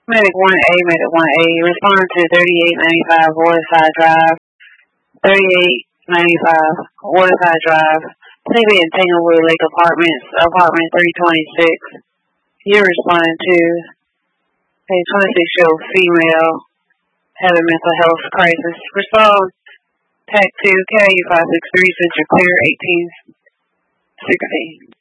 Medic 1A, Medic 1A, respond to 3895 Waterside Drive, 3895 Waterside Drive, TB in Tanglewood Lake Apartments, apartment 326. You're responding to a 26-year-old female having mental health crisis. Respond. TAC 2, KU 563, Central Clear 1816.